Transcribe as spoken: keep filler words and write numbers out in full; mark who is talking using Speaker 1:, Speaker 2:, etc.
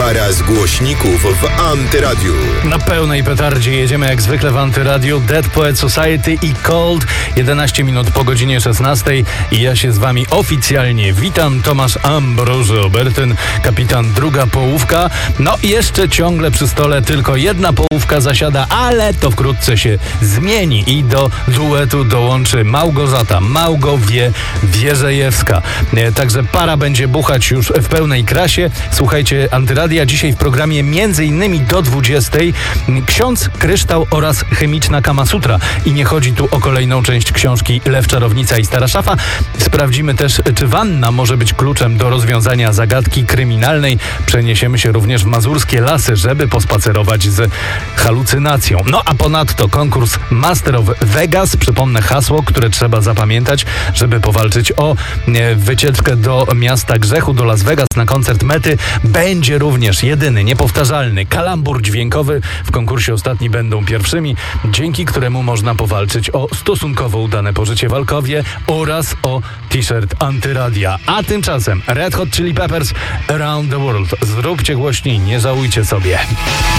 Speaker 1: Para z głośników w Antyradiu.
Speaker 2: Na pełnej petardzie jedziemy jak zwykle w Antyradiu. Dead Poet Society i Cold. jedenaście minut po godzinie szesnastej i ja się z wami oficjalnie witam. Tomasz Ambroży Obertyn, kapitan druga połówka. No i jeszcze ciągle przy stole tylko jedna połówka zasiada, ale to wkrótce się zmieni i do duetu dołączy Małgorzata Małgowie Wierzejewska. Także para będzie buchać już w pełnej krasie. Słuchajcie Antyradia, dzisiaj w programie między innymi do dwudziestej ksiądz, kryształ oraz chemiczna Kama Sutra. I nie chodzi tu o kolejną część książki Lew, czarownica i stara szafa. Sprawdzimy też, czy wanna może być kluczem do rozwiązania zagadki kryminalnej. Przeniesiemy się również w mazurskie lasy, żeby pospacerować z halucynacją. No a ponadto konkurs Master of Vegas. Przypomnę hasło, które trzeba zapamiętać, żeby powalczyć o wycieczkę do miasta grzechu, do Las Vegas na koncert Mety. Będzie również jedyny, niepowtarzalny kalambur dźwiękowy. W konkursie ostatni będą pierwszymi, dzięki któremu można powalczyć o stosunkowo udane pożycie w Alkowie oraz o t-shirt Antyradia. A tymczasem Red Hot Chili Peppers Around the World. Zróbcie głośniej, nie żałujcie sobie.